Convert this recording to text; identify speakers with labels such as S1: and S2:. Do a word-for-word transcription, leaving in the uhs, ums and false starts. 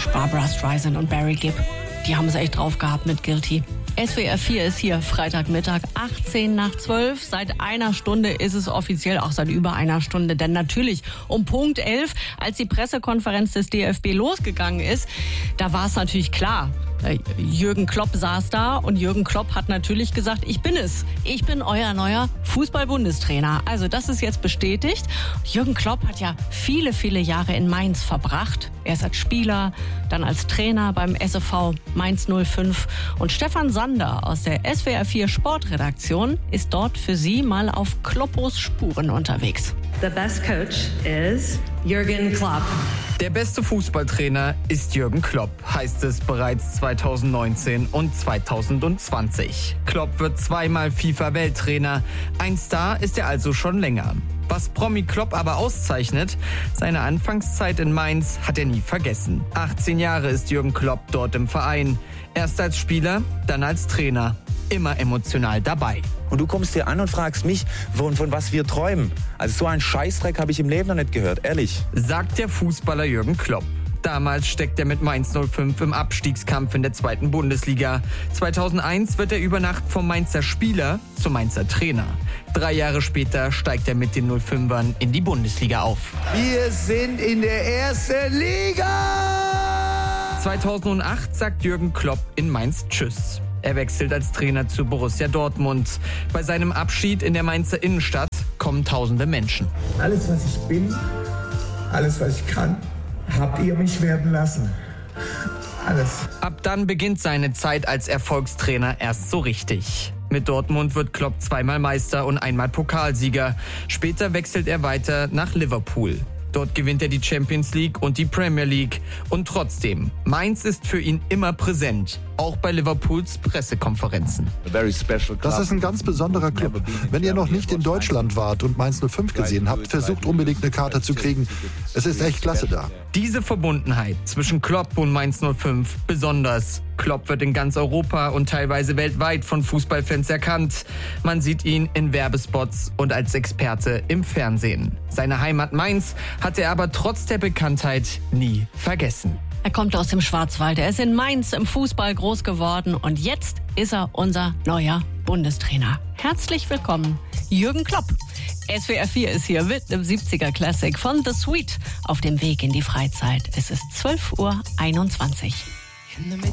S1: Mensch, Barbra Streisand und Barry Gibb, die haben es echt drauf gehabt mit Guilty. S W R vier ist hier, Freitagmittag, achtzehn nach zwölf. Seit einer Stunde ist es offiziell, auch seit über einer Stunde. Denn natürlich um Punkt elf, als die Pressekonferenz des D F B losgegangen ist, da war es natürlich klar. Jürgen Klopp saß da und Jürgen Klopp hat natürlich gesagt, ich bin es. Ich bin euer neuer Fußball-Bundestrainer. Also das ist jetzt bestätigt. Jürgen Klopp hat ja viele, viele Jahre in Mainz verbracht. Erst als Spieler, dann als Trainer beim S V Mainz null fünf. Und Stefan Sander aus der S W R vier Sportredaktion ist dort für Sie mal auf Kloppos Spuren unterwegs.
S2: The best coach is Jürgen Klopp.
S3: Der beste Fußballtrainer ist Jürgen Klopp, heißt es bereits zweitausendneunzehn und zweitausendzwanzig. Klopp wird zweimal FIFA-Welttrainer. Ein Star ist er also schon länger. Was Promi Klopp aber auszeichnet, seine Anfangszeit in Mainz hat er nie vergessen. achtzehn Jahre ist Jürgen Klopp dort im Verein. Erst als Spieler, dann als Trainer. Immer emotional dabei.
S4: Und du kommst hier an und fragst mich, von, von was wir träumen. Also so einen Scheißdreck habe ich im Leben noch nicht gehört, ehrlich.
S3: Sagt der Fußballer Jürgen Klopp. Damals steckt er mit Mainz null fünf im Abstiegskampf in der zweiten Bundesliga. zweitausendeins wird er über Nacht vom Mainzer Spieler zum Mainzer Trainer. Drei Jahre später steigt er mit den null fünfern in die Bundesliga auf.
S5: Wir sind in der ersten Liga!
S3: zweitausendacht sagt Jürgen Klopp in Mainz Tschüss. Er wechselt als Trainer zu Borussia Dortmund. Bei seinem Abschied in der Mainzer Innenstadt kommen tausende Menschen.
S5: Alles, was ich bin, alles, was ich kann, habt ihr mich werden lassen. Alles.
S3: Ab dann beginnt seine Zeit als Erfolgstrainer erst so richtig. Mit Dortmund wird Klopp zweimal Meister und einmal Pokalsieger. Später wechselt er weiter nach Liverpool. Dort gewinnt er die Champions League und die Premier League. Und trotzdem, Mainz ist für ihn immer präsent, auch bei Liverpools Pressekonferenzen.
S6: Das ist ein ganz besonderer Club. Wenn ihr noch nicht in Deutschland wart und Mainz null fünf gesehen habt, versucht unbedingt eine Karte zu kriegen. Es ist echt klasse da.
S3: Diese Verbundenheit zwischen Klopp und Mainz null fünf besonders. Klopp wird in ganz Europa und teilweise weltweit von Fußballfans erkannt. Man sieht ihn in Werbespots und als Experte im Fernsehen. Seine Heimat Mainz hat er aber trotz der Bekanntheit nie vergessen.
S1: Er kommt aus dem Schwarzwald, er ist in Mainz im Fußball groß geworden und jetzt ist er unser neuer Bundestrainer. Herzlich willkommen, Jürgen Klopp. S W R vier ist hier mit einem siebziger Classic von The Sweet auf dem Weg in die Freizeit. Es ist zwölf Uhr einundzwanzig.